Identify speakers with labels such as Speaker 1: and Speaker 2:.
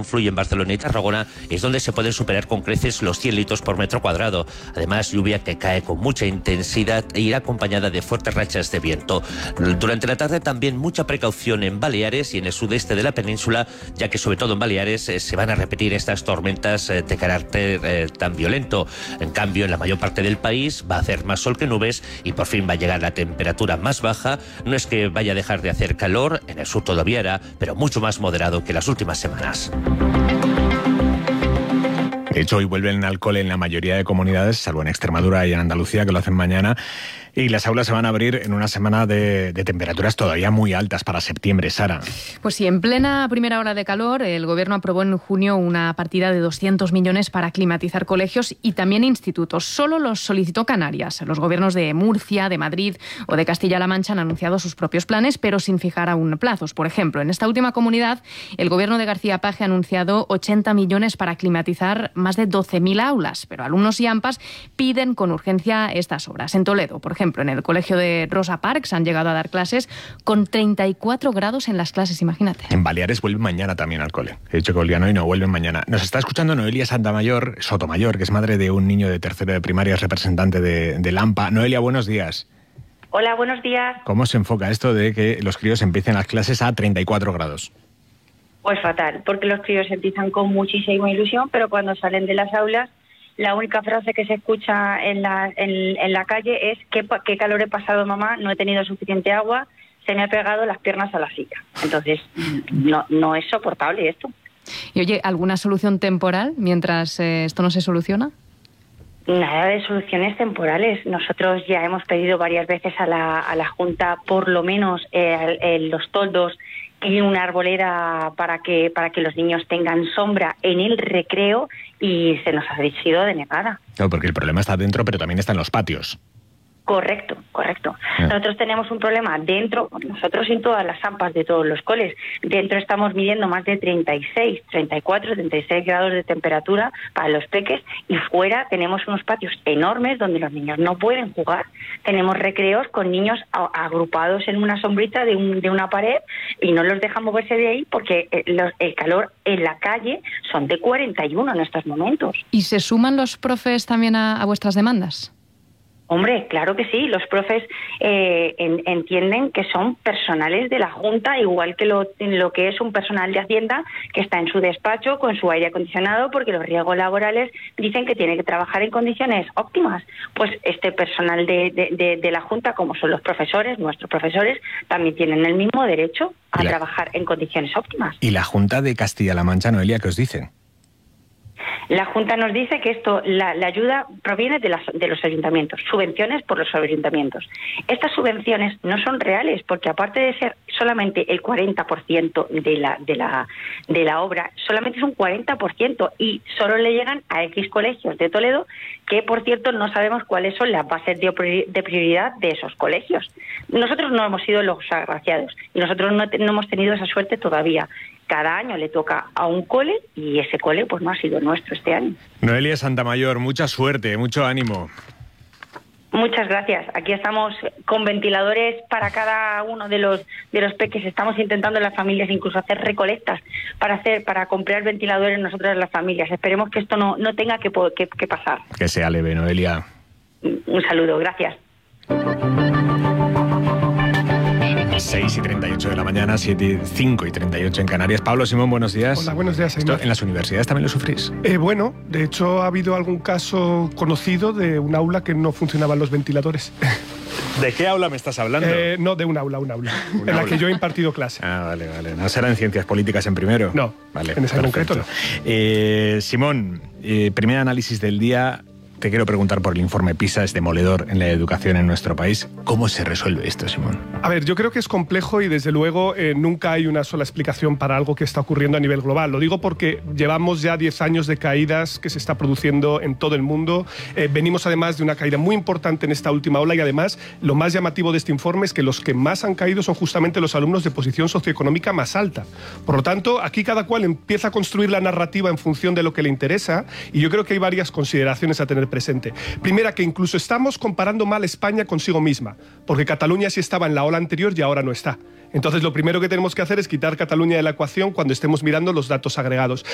Speaker 1: confluyen Barcelona y Tarragona es donde se pueden superar con creces los 100 litros por metro cuadrado. Además, lluvia que cae con mucha intensidad e irá acompañada de fuertes rachas de viento. Durante la tarde también mucha precaución en Baleares y en el sudeste de la península, ya que sobre todo en Baleares se van a repetir estas tormentas de carácter tan violento. En cambio, en la mayor parte del país va a hacer más sol que nubes y por fin va a llegar la temperatura más baja. No es que vaya a dejar de hacer calor, en el sur todavía hará, pero mucho más moderado que las últimas semanas.
Speaker 2: De hecho, hoy vuelven al cole en la mayoría de comunidades, salvo en Extremadura y en Andalucía, que lo hacen mañana. Y las aulas se van a abrir en una semana de temperaturas todavía muy altas para septiembre, Sara.
Speaker 3: Pues sí, en plena primera hora de calor, el Gobierno aprobó en junio una partida de 200 millones para climatizar colegios y también institutos. Solo los solicitó Canarias. Los gobiernos de Murcia, de Madrid o de Castilla-La Mancha han anunciado sus propios planes, pero sin fijar aún plazos. Por ejemplo, en esta última comunidad, el Gobierno de García Paje ha anunciado 80 millones para climatizar más de 12.000 aulas, pero alumnos y AMPAs piden con urgencia estas obras. En Toledo, por ejemplo, en el colegio de Rosa Parks han llegado a dar clases con 34 grados en las clases, imagínate.
Speaker 2: En Baleares vuelven mañana también al cole. He dicho que volvían hoy, no vuelven mañana. Nos está escuchando Noelia Sotomayor, que es madre de un niño de tercero de primaria, es representante de Lampa. Noelia, buenos días.
Speaker 4: Hola, buenos días.
Speaker 2: ¿Cómo se enfoca esto de que los críos empiecen las clases a 34 grados?
Speaker 4: Pues fatal, porque los críos empiezan con muchísima ilusión, pero cuando salen de las aulas, la única frase que se escucha en la calle es ¿qué calor he pasado, mamá? No he tenido suficiente agua, se me ha pegado las piernas a la silla. Entonces, no es soportable esto.
Speaker 3: Y oye, ¿alguna solución temporal mientras esto no se soluciona?
Speaker 4: Nada de soluciones temporales. Nosotros ya hemos pedido varias veces a la Junta, por lo menos los toldos y una arboleda para que los niños tengan sombra en el recreo, y se nos ha sido denegada.
Speaker 2: No, porque el problema está dentro, pero también está en los patios.
Speaker 4: Correcto. Nosotros tenemos un problema dentro, nosotros en todas las AMPAs de todos los coles, dentro estamos midiendo más de 36 grados de temperatura para los peques, y fuera tenemos unos patios enormes donde los niños no pueden jugar. Tenemos recreos con niños agrupados en una sombrita de una pared y no los dejan moverse de ahí porque el calor en la calle son de 41 en estos momentos.
Speaker 3: ¿Y se suman los profes también a vuestras demandas?
Speaker 4: Hombre, claro que sí. Los profes entienden que son personales de la Junta, igual que lo que es un personal de Hacienda que está en su despacho con su aire acondicionado, porque los riesgos laborales dicen que tiene que trabajar en condiciones óptimas. Pues este personal de la Junta, como son los profesores, nuestros profesores, también tienen el mismo derecho a trabajar en condiciones óptimas.
Speaker 2: ¿Y la Junta de Castilla-La Mancha, Noelia, qué os dice?
Speaker 4: La Junta nos dice que la ayuda proviene de los ayuntamientos, subvenciones por los ayuntamientos. Estas subvenciones no son reales, porque aparte de ser solamente el 40% de la obra, solamente es un 40%, y solo le llegan a X colegios de Toledo, que por cierto no sabemos cuáles son las bases de prioridad de esos colegios. Nosotros no hemos sido los agraciados y nosotros no hemos tenido esa suerte todavía. Cada año le toca a un cole y ese cole pues no ha sido nuestro este año.
Speaker 2: Noelia Santamayor, mucha suerte, mucho ánimo.
Speaker 4: Muchas gracias. Aquí estamos con ventiladores para cada uno de los peques. Estamos intentando en las familias incluso hacer recolectas para comprar ventiladores nosotros en las familias. Esperemos que esto no tenga que pasar.
Speaker 2: Que sea leve, Noelia.
Speaker 4: Un saludo, gracias.
Speaker 2: 6:38 de la mañana, 5:38 en Canarias. Pablo Simón, buenos días.
Speaker 5: Hola, buenos días.
Speaker 2: ¿Esto en las universidades también lo sufrís?
Speaker 5: Bueno, de hecho ha habido algún caso conocido de un aula que no funcionaban los ventiladores.
Speaker 2: ¿De qué aula me estás hablando?
Speaker 5: No, de un aula en la que yo he impartido clase.
Speaker 2: Vale. ¿No será en ciencias políticas en primero?
Speaker 5: No,
Speaker 2: vale,
Speaker 5: en ese concreto no.
Speaker 2: Simón, primer análisis del día. Te quiero preguntar por el informe PISA, es demoledor en la educación en nuestro país. ¿Cómo se resuelve esto, Simón?
Speaker 5: A ver, yo creo que es complejo y desde luego nunca hay una sola explicación para algo que está ocurriendo a nivel global. Lo digo porque llevamos ya 10 años de caídas que se está produciendo en todo el mundo. Venimos además de una caída muy importante en esta última ola y además lo más llamativo de este informe es que los que más han caído son justamente los alumnos de posición socioeconómica más alta. Por lo tanto, aquí cada cual empieza a construir la narrativa en función de lo que le interesa y yo creo que hay varias consideraciones a tener presente. Primera, que incluso estamos comparando mal España consigo misma, porque Cataluña sí estaba en la ola anterior y ahora no está. Entonces, lo primero que tenemos que hacer es quitar Cataluña de la ecuación cuando estemos mirando los datos agregados.